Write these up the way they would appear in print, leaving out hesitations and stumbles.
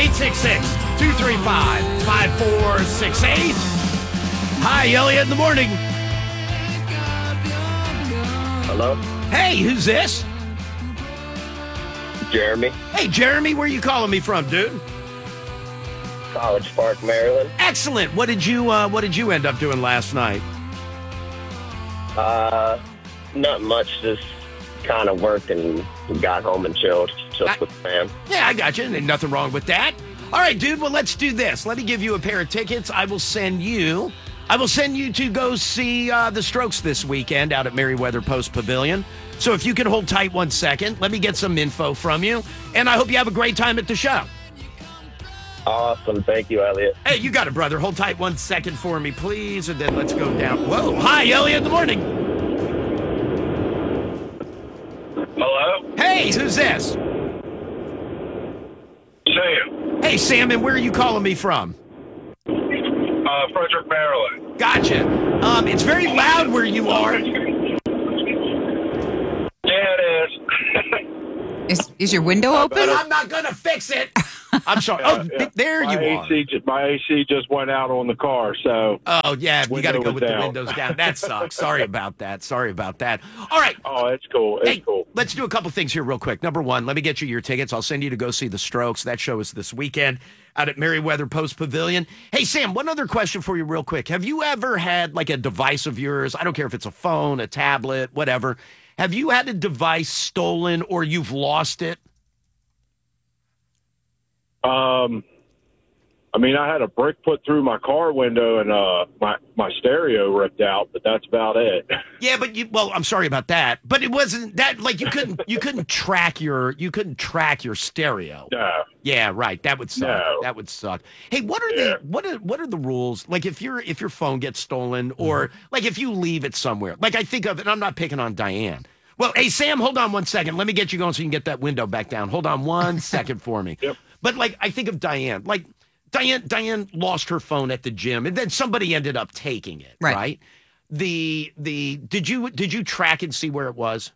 866-235-5468. Hi, Elliot in the morning. Hello? Hey, who's this? Jeremy, Hey, Jeremy, where you calling me from, dude? College Park, Maryland. Excellent. What did you end up doing last night? Not much, just kind of worked and got home and chilled with the fam. Yeah, I got you. Ain't nothing wrong with that. All right, dude. Well, let's do this. Let me give you a pair of tickets. I will send you to go see the Strokes this weekend out at Merriweather Post Pavilion. So if you can hold tight 1 second, let me get some info from you. And I hope you have a great time at the show. Awesome. Thank you, Elliot. Hey, you got it, brother. Hold tight 1 second for me, please. And then let's go down. Whoa. Hi, Elliot in the morning. Hello? Hey, who's this? Sam. Hey, Sam, and where are you calling me from? Frederick, Maryland. Gotcha. It's very loud where you are. Yeah, it is. Is your window open? But I'm not going to fix it. I'm sorry. There you are. My AC just went out on the car, so. Oh, yeah, you got to go with the down. windows down. That sucks. Sorry about that. All right. Oh, it's cool. It's cool. Let's do a couple things here real quick. Number one, let me get you your tickets. I'll send you to go see the Strokes. That show is this weekend out at Merriweather Post Pavilion. Hey, Sam, one other question for you real quick. Have you ever had like a device of yours? I don't care if it's a phone, a tablet, whatever. Have you had a device stolen or you've lost it? I mean, I had a brick put through my car window and my stereo ripped out, but that's about it. Yeah, but I'm sorry about that, but it wasn't that like you couldn't track your stereo. No. Yeah, right. That would suck. No. That would suck. Hey, what are the rules? Like if your phone gets stolen or like if you leave it somewhere. Like I think of it, and I'm not picking on Diane. Well, hey Sam, hold on 1 second. Let me get you going so you can get that window back down. Hold on 1 second for me. Yep. But like I think of Diane. Like Diane lost her phone at the gym, and then somebody ended up taking it. Right. Did you track and see where it was?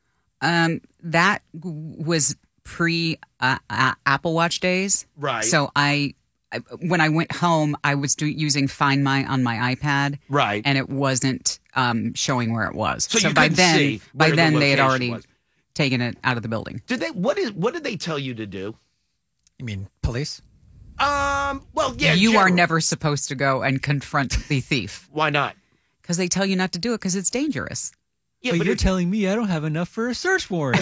That was pre Apple Watch days. Right. So when I went home, I was using Find My on my iPad. Right. And it wasn't showing where it was. So you by couldn't then, see by where then the they had location already was. taken it out of the building. Did they? What did they tell you to do? You mean police? Well, yeah. You are never supposed to go and confront the thief. Why not? Because they tell you not to do it because it's dangerous. Yeah, but you're telling me I don't have enough for a search warrant.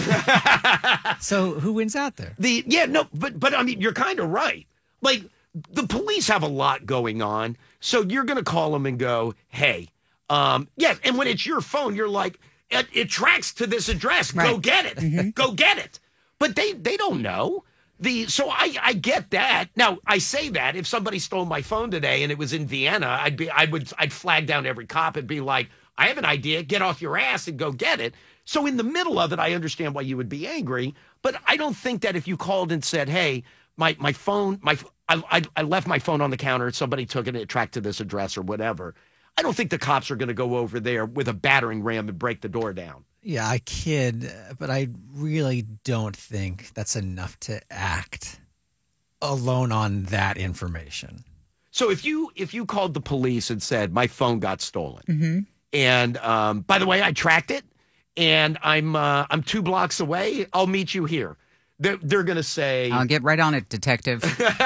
So who wins out there? But I mean, you're kind of right. Like the police have a lot going on, so you're going to call them and go, "Hey, yeah." And when it's your phone, you're like, "It tracks to this address. Right. Go get it. Mm-hmm. Go get it." But they don't know. So I get that. Now I say that if somebody stole my phone today and it was in Vienna, I'd flag down every cop and be like, I have an idea, get off your ass and go get it. So in the middle of it, I understand why you would be angry, but I don't think that if you called and said, hey, my phone, I left my phone on the counter, somebody took it tracked to this address or whatever. I don't think the cops are going to go over there with a battering ram and break the door down. Yeah, I kid, but I really don't think that's enough to act alone on that information. So if you called the police and said my phone got stolen, Mm-hmm. and by the way, I tracked it, and I'm 2 blocks away, I'll meet you here. They're going to say, I'll get right on it, detective.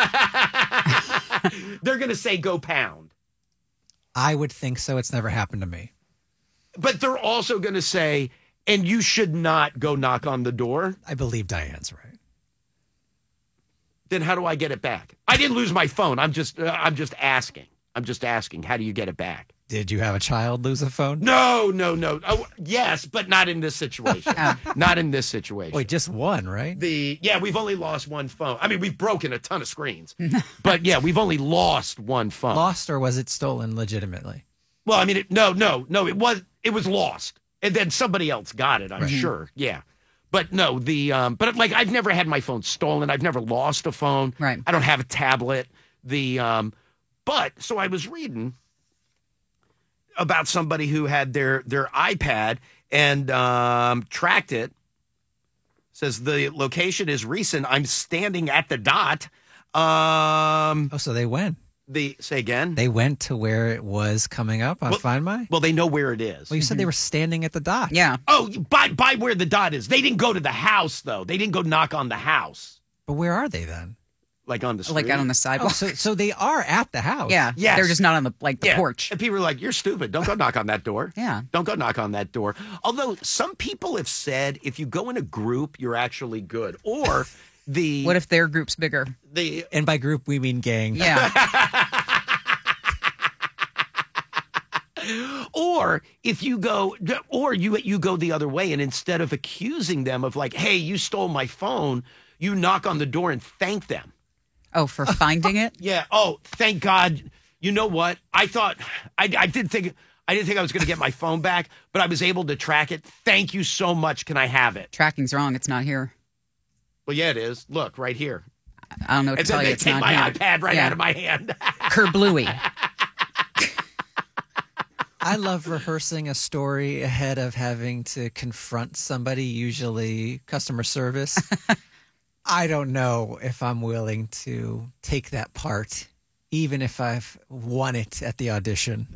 they're going to say go pound. I would think so. It's never happened to me. But they're also going to say, and you should not go knock on the door. I believe Diane's right. Then how do I get it back? I didn't lose my phone. I'm just asking. I'm just asking. How do you get it back? Did you have a child lose a phone? No. Oh, yes, but not in this situation. Not in this situation. Wait, just one, right? We've only lost one phone. I mean, we've broken a ton of screens, but yeah, we've only lost one phone. Lost, or was it stolen legitimately? Well, I mean, no. It was lost, and then somebody else got it. I'm sure. Yeah, but no. But like, I've never had my phone stolen. I've never lost a phone. Right. I don't have a tablet. But so I was reading about somebody who had their iPad and tracked it. Says the location is recent. I'm standing at the dot. Oh, so they went. Say again. They went to where it was coming up on Find My? Well, they know where it is. Well, you said they were standing at the dock. Yeah. Oh, by where the dot is. They didn't go to the house though. They didn't go knock on the house. But where are they then? Like on the street. Like out on the Oh, sidewalk. so they are at the house. Yeah. Yes. They're just not on the porch. And people are like, "You're stupid. Don't go knock on that door." Yeah. Don't go knock on that door. Although some people have said if you go in a group, you're actually good. Or What if their group's bigger? And by group, we mean gang. Yeah. Or if you go, or you go the other way, and instead of accusing them of like, "Hey, you stole my phone," you knock on the door and thank them. Oh, for finding it? Yeah. Oh, thank God. You know what? I thought I didn't think I was going to get my phone back, but I was able to track it. Thank you so much. Can I have it? Tracking's wrong. It's not here. Well, yeah, it is. Look right here. I don't know what to And tell then you. they It's take not my here. iPad right Yeah. out of my hand. Kerblooey. I love rehearsing a story ahead of having to confront somebody, usually customer service. I don't know if I'm willing to take that part, even if I've won it at the audition.